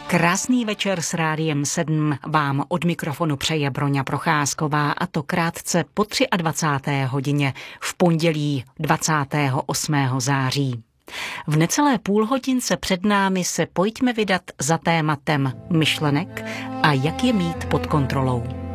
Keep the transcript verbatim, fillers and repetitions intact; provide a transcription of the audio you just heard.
Krásný večer s Rádiem sedm vám od mikrofonu přeje Broňa Procházková, a to krátce po dvacáté třetí hodině v pondělí dvacátého osmého září. V necelé půlhodince před námi se pojďme vydat za tématem myšlenek a jak je mít pod kontrolou.